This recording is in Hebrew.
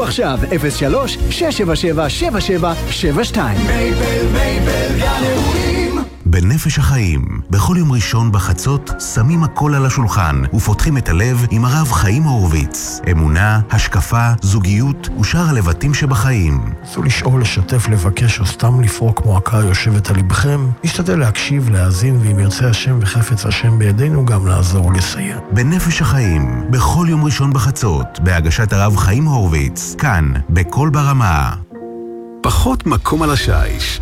עכשיו 03-677-7772. מייבל, גן אירועים. בנפש החיים, בכל יום ראשון בחצות שמים הכל על השולחן ופותחים את הלב עם הרב חיים הורוביץ. אמונה, השקפה, זוגיות ושאר הלבטים שבחיים. זו לשאול, לשתף, לבקש או סתם לפרוק כמו הקר יושבת על לבכם. נשתדל להקשיב, להאזין, ואם ירצה השם וחפץ השם בידינו גם לעזור ולסייע. בנפש החיים, בכל יום ראשון בחצות, בהגשת הרב חיים הורוביץ, כאן, בכל ברמה. פחות מקום על השיש.